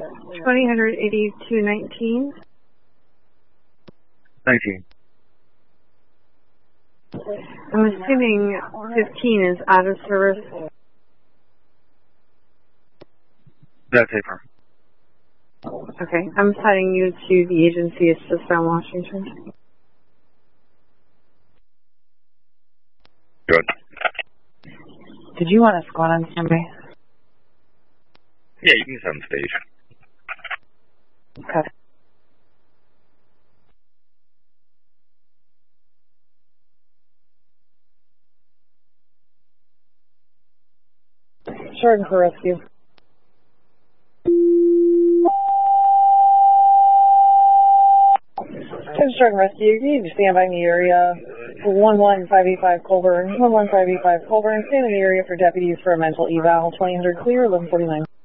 208219. 19. I'm assuming 15 is out of service. That's affirm. Okay, I'm citing you to the agency. It's just on Washington. Good. Did you want a squad on standby? Yeah, you can set on stage. Okay. Jordan for rescue. Jordan Rescue, you need to stand by in the area. 11585 Colburn. 11585 Colburn. Stand in the area for deputies for a mental eval. 2000 clear, 1149.